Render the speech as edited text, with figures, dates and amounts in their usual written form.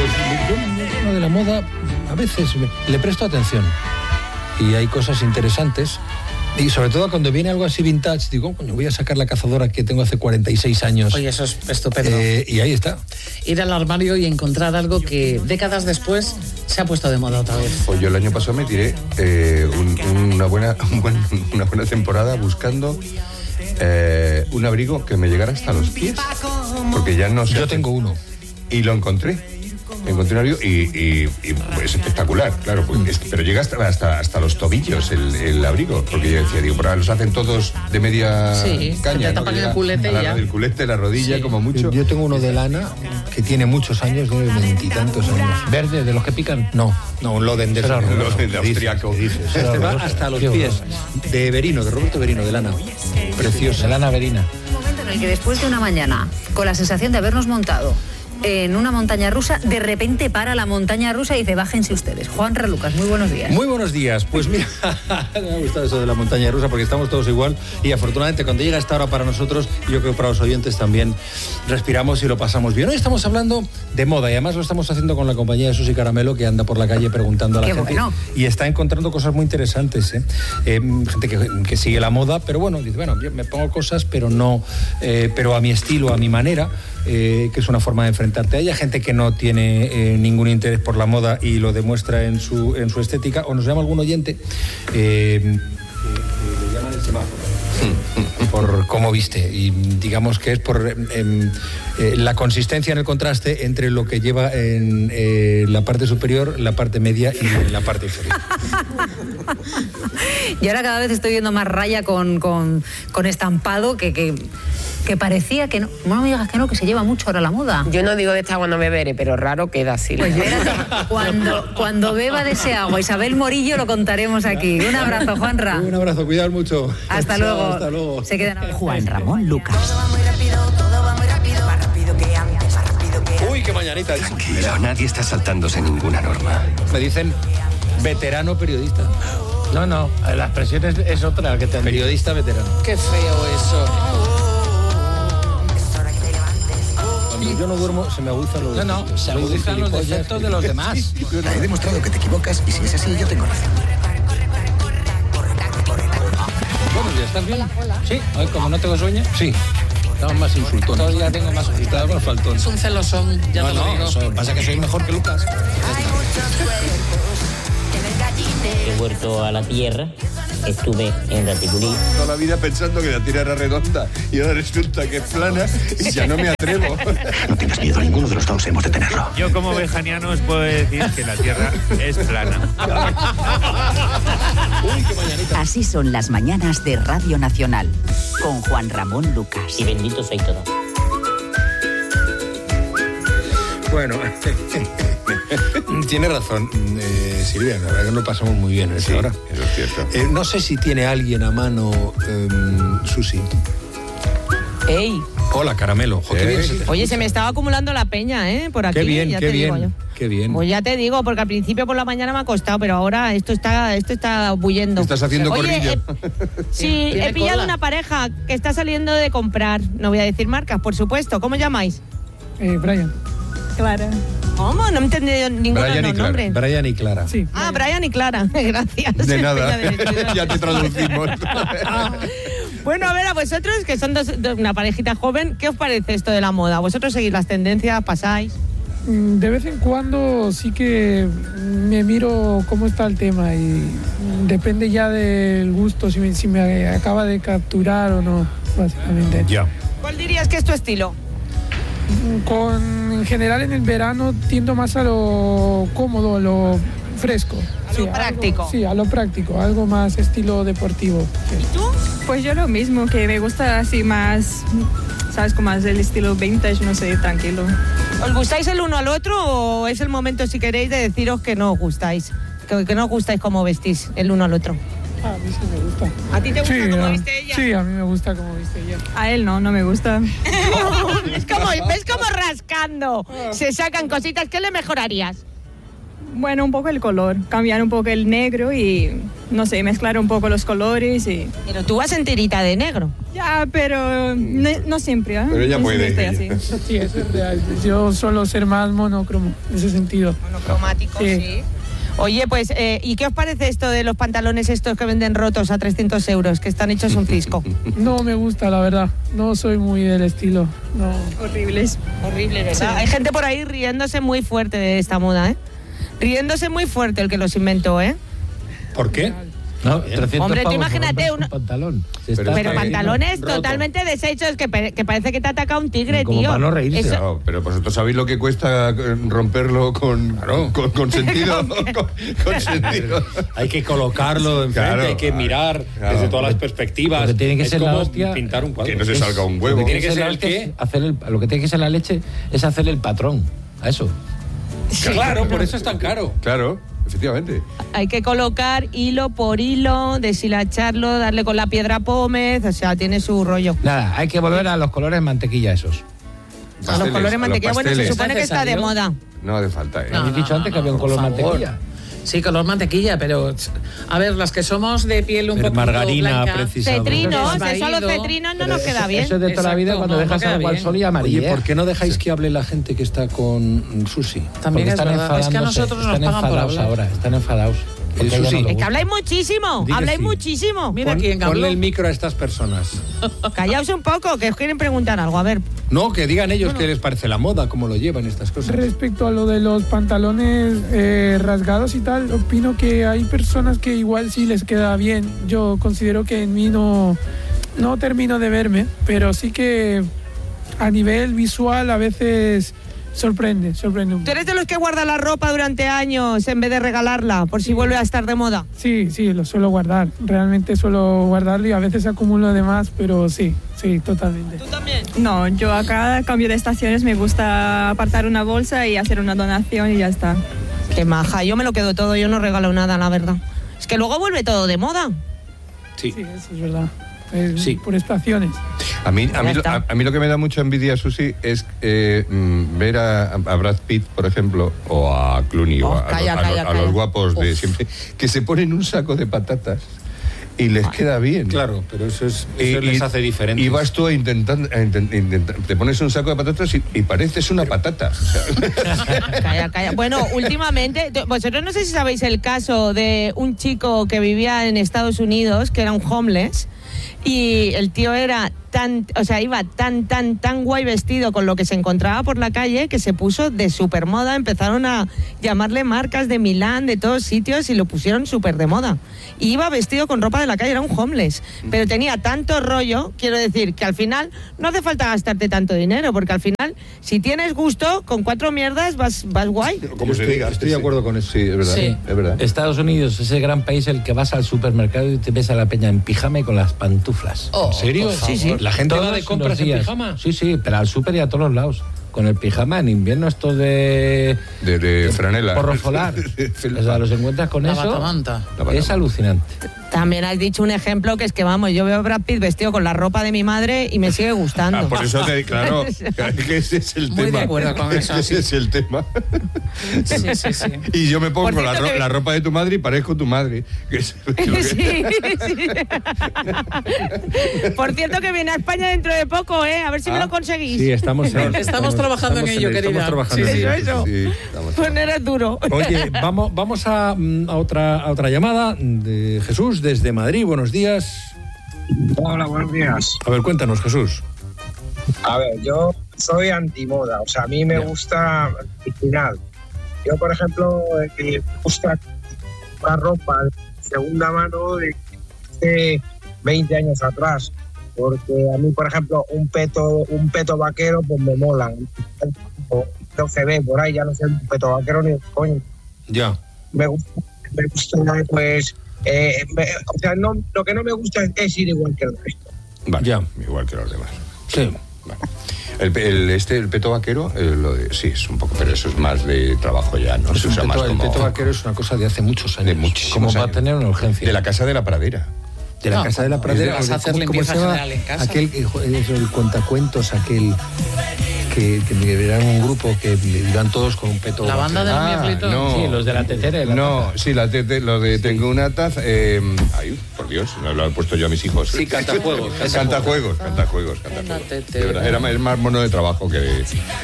Yo de la moda a veces le presto atención y hay cosas interesantes. Y sobre todo cuando viene algo así vintage, digo, coño, voy a sacar la cazadora que tengo hace 46 años. Oye, eso es estupendo. Y ahí está. Ir al armario y encontrar algo que décadas después se ha puesto de moda otra vez. Pues yo el año pasado me tiré una buena temporada buscando un abrigo que me llegara hasta los pies. Porque ya no sé. Yo tengo uno. Y lo encontré. Encontré un abrigo y es espectacular, claro, pero llega hasta los tobillos el abrigo, porque yo decía, digo, pero los hacen todos de media caña, te tapan el culete y ya. El culete, la rodilla, como mucho. Yo tengo uno de lana que tiene muchos años, de 20 y tantos años. ¿Verde, de los que pican? No, un Loden de esos. De austriaco. Este va hasta los pies. De Verino, de Roberto Verino, de lana. Preciosa. De lana verina. Un momento en el que después de una mañana, con la sensación de habernos montado en una montaña rusa, de repente para la montaña rusa y dice, bájense ustedes. Juanra Lucas, muy buenos días. Muy buenos días. Pues mira, me ha gustado eso de la montaña rusa porque estamos todos igual y afortunadamente cuando llega esta hora para nosotros, y yo creo que para los oyentes también, respiramos y lo pasamos bien. Hoy estamos hablando de moda y además lo estamos haciendo con la compañía de Susi Caramelo, que anda por la calle preguntando a la gente. Bueno. Y está encontrando cosas muy interesantes, gente que sigue la moda, pero bueno, dice, bueno, yo me pongo cosas, pero no, pero a mi estilo, a mi manera, que es una forma de enfrentarte a ella. Gente que no tiene ningún interés por la moda y lo demuestra en su estética. O nos llama algún oyente que le llaman el semáforo por cómo viste, y digamos que es por la consistencia en el contraste entre lo que lleva en la parte superior, la parte media y la parte inferior. Y ahora cada vez estoy viendo más raya con estampado que parecía que no. No me digas que no, que se lleva mucho ahora la moda. Yo no digo de esta agua no beberé, pero raro queda así. Pues cuando beba de ese agua Isabel Morillo lo contaremos aquí. Un abrazo, Juanra. Un abrazo, cuidado mucho. Hasta luego. Hasta luego. Se quedan Juan Ramón Lucas. Todo va muy rápido, más rápido que antes, más rápido que antes. Uy, qué mañanita. Tranquilo, nadie está saltándose ninguna norma. Me dicen veterano periodista. No, la expresión es otra que te han dicho. Periodista veterano. Qué feo eso. Cuando yo no duermo se me aguzan los defectos. No, se aguzan los defectos de los demás. He demostrado que te equivocas y si es así, yo tengo razón. Buenos días, ¿estás bien? Sí, hoy como no tengo sueño. Sí. Estamos más insultones. Todavía tengo más ojitas. Más faltón. Es un celosón, ya te lo digo. Eso pasa que soy mejor que Lucas. He vuelto a la tierra, estuve en Raticulí. Toda la vida pensando que la tierra era redonda y ahora resulta que es plana y ya no me atrevo. No tengas miedo, ninguno de los dos hemos de tenerlo. Yo como bejaniano os puedo decir que la tierra es plana. Uy, qué mañanita. Así son las mañanas de Radio Nacional, con Juan Ramón Lucas. Y bendito soy todo. Bueno, tiene razón, Silvia, la verdad que lo pasamos muy bien Sí, ahora. eso es cierto. No sé si tiene alguien a mano, Susi. ¡Ey! Hola, Caramelo. Jo, qué bien se te Oye, escucha. se me estaba acumulando la peña, por aquí. Qué bien, ya qué te digo bien, yo. qué bien. Pues ya te digo, porque al principio por la mañana me ha costado, pero ahora esto está bulliendo. Estás haciendo Oye, corrillo. sí, ¿Tiene he pillado cola? una pareja que está saliendo de comprar. No voy a decir marcas, por supuesto. ¿Cómo llamáis? Brian. Clara. ¿Cómo? No he entendido ninguno de los nombres. Brian y Clara. Sí. Ah, Brian y Clara. Gracias. De nada, Peña ya te traducimos. Bueno, a ver, a vosotros, que son una parejita joven, ¿qué os parece esto de la moda? ¿Vosotros seguís las tendencias, pasáis? De vez en cuando sí que me miro cómo está el tema y depende ya del gusto, si me acaba de capturar o no, básicamente. Ya. ¿Cuál dirías que es tu estilo? En general en el verano tiendo más a lo cómodo, a lo fresco. A lo práctico. Sí, a lo práctico, algo más estilo deportivo. Sí. ¿Y tú? Pues yo lo mismo, que me gusta así más, ¿sabes? Como más el estilo vintage, no sé, tranquilo. ¿Os gustáis el uno al otro o es el momento, si queréis, de deciros que no os gustáis? Que no os gustáis cómo vestís el uno al otro. A mí sí me gusta. ¿A ti te gusta cómo a- viste ella? Sí, a mí me gusta cómo viste ella. A él no me gusta. ¿Ves como rascando? Se sacan cositas. ¿Qué le mejorarías? Bueno, un poco el color, cambiar un poco el negro y, no sé, mezclar un poco los colores y... Pero tú vas enterita de negro. Ya, pero no siempre, ¿eh? Pero ella No puede. siempre estoy así. Sí, eso es real. Yo suelo ser más monócromo, en ese sentido. Monocromático, sí. Oye, pues, ¿y qué os parece esto de los pantalones estos que venden rotos a 300 euros, que están hechos un cisco? No me gusta, la verdad. No soy muy del estilo. No. Horribles. Horrible, ¿verdad? Sí. Hay gente por ahí riéndose muy fuerte de esta moda, ¿eh? Riéndose muy fuerte el que los inventó, ¿eh? ¿Por qué? No, 300 hombre, tú pavos imagínate un pantalón. Pero pantalones totalmente deshechos que parece que te ataca un tigre, como tío. Para no reírse. Eso... Claro, pero vosotros sabéis lo que cuesta romperlo con sentido. con sentido. Hay que colocarlo enfrente, hay que mirar desde todas las perspectivas. Lo que tiene que ser la hostia, pintar un cuadro. Que no se salga un huevo. Lo que tiene que ser el qué, lo que tiene que ser la leche es hacerle el patrón a eso. Sí, claro, por eso es tan caro. Claro, efectivamente. Hay que colocar hilo por hilo, deshilacharlo, darle con la piedra pómez, o sea, tiene su rollo. Nada, hay que volver a los colores mantequilla esos. A los colores mantequilla, bueno, se supone que está de moda. No hace falta, ¿eh? No, habéis dicho antes que había un color mantequilla. Sí, color mantequilla, pero a ver, las que somos de piel un poco margarina, blanca, cetrinos, eso a los cetrinos no nos queda bien. Eso es de toda la vida cuando dejas algo al sol y amarillo. Oye, ¿por qué no dejáis que hable la gente que está con Susi? También es verdad, es que a nosotros nos pagan por hablar. Ahora, están enfadados. Susi, es que habláis muchísimo, muchísimo. Mira quién habló. Ponle el micro a estas personas. Callaos un poco, que os quieren preguntar algo, a ver. No, que digan ellos qué les parece la moda, cómo lo llevan estas cosas. Respecto a lo de los pantalones rasgados y tal, opino que hay personas que igual sí les queda bien. Yo considero que en mí no termino de verme, pero sí que a nivel visual a veces sorprende un poco. ¿Tú eres de los que guarda la ropa durante años en vez de regalarla por si vuelve a estar de moda? Sí, lo suelo guardar. Realmente suelo guardarlo y a veces acumulo de más, pero sí, totalmente. ¿Tú también? No, yo a cada cambio de estaciones me gusta apartar una bolsa y hacer una donación y ya está. Qué maja, yo me lo quedo todo, yo no regalo nada, la verdad. Es que luego vuelve todo de moda. Sí, eso es verdad. Sí. Por estaciones. A mí lo que me da mucha envidia, Susi, es ver a Brad Pitt, por ejemplo, o a Clooney, o a los guapos de siempre, que se ponen un saco de patatas y les queda bien. Claro, pero eso les hace diferente. Y vas tú a intentar, te pones un saco de patatas y pareces una patata. Calla. Bueno, últimamente, vosotros no sé si sabéis el caso de un chico que vivía en Estados Unidos, que era un homeless, y el tío era iba tan guay vestido con lo que se encontraba por la calle que se puso de súper moda. Empezaron a llamarle marcas de Milán, de todos sitios, y lo pusieron súper de moda. Y iba vestido con ropa de la calle, era un homeless, pero tenía tanto rollo, quiero decir, que al final no hace falta gastarte tanto dinero, porque al final, si tienes gusto, con 4 mierdas vas guay. Como se diga. Estoy de acuerdo con eso. Sí, es verdad. Sí. Es verdad. Estados Unidos es el gran país el que vas al supermercado y te ves a la peña en pijama y con las pantuflas. ¿En serio? Sí. ¿La gente todos va de compras en pijama? Sí, pero al súper y a todos los lados. Con el pijama en invierno esto de franela. Porro solar. O sea, los encuentras con la eso. batamanta. Es alucinante. También has dicho un ejemplo que es que, vamos, yo veo a Brad Pitt vestido con la ropa de mi madre y me sigue gustando. Por eso claro, que ese es el tema. Muy de acuerdo con eso. Ese es el tema. Sí. Y yo me pongo la ropa de tu madre y parezco tu madre. Sí. Por cierto, que viene a España dentro de poco, ¿eh? A ver si me lo conseguís. Sí, estamos trabajando en ello, querida. Eso. Pues no eres duro. Oye, vamos a otra llamada de Jesús desde Madrid. Buenos días. Hola, buenos días. A ver, cuéntanos, Jesús. A ver, yo soy antimoda, o sea, a mí me gusta original. Yo, por ejemplo, me gusta la ropa de segunda mano de 20 años atrás, porque a mí, por ejemplo, un peto vaquero, pues me mola. No se ve por ahí, ya no sé un peto vaquero ni coño. Ya. Me gusta, pues... o sea, lo que no me gusta es ir igual que el resto. Vale, ya. Igual que los demás. Sí. Vale. El peto vaquero, sí, es un poco, pero eso es más de trabajo ya, ¿no? Se usa más como... El peto vaquero es una cosa de hace muchos años. De muchísimos ¿Cómo va años. a tener una urgencia? De la Casa de la Pradera. De la Casa de la Pradera. Vas a hacer limpieza general en casa. El cuentacuentos, aquel... que eran un grupo que iban todos con un peto. La banda de la Miaflito. No. Sí, los de la tetera. No, sí, lo de tengo una taza. Ay, por Dios, no lo he puesto yo a mis hijos. Sí, cantajuegos. Cantajuegos. De verdad, era más mono de trabajo que